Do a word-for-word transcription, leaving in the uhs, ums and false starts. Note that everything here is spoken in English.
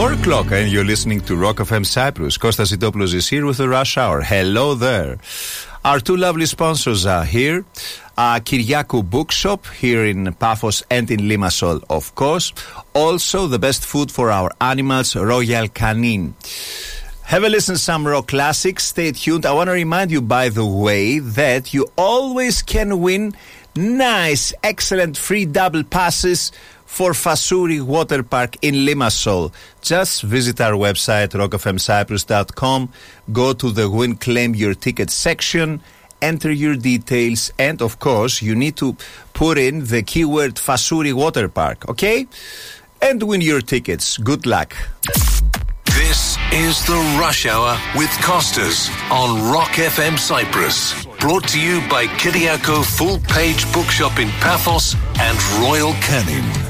four o'clock and you're listening to Rock F M Cyprus. Kostas Sitopoulos is here with the Rush Hour. Hello there. Our two lovely sponsors are here. Uh, Kyriakou Bookshop here in Paphos and in Limassol, of course. Also, the best food for our animals, Royal Canin. Have a listen to some rock classics. Stay tuned. I want to remind you, by the way, that you always can win nice, excellent free double passes for Fassouri Water Park in Limassol. Just visit our website, rock f m cyprus dot com. Go to the Win Claim Your Ticket section. Enter your details. And, of course, you need to put in the keyword Fassouri Water Park. Okay? And win your tickets. Good luck. This is the Rush Hour with Costas on Rock F M Cyprus. Brought to you by Kyriakou Full Page Bookshop in Paphos and Royal Canin.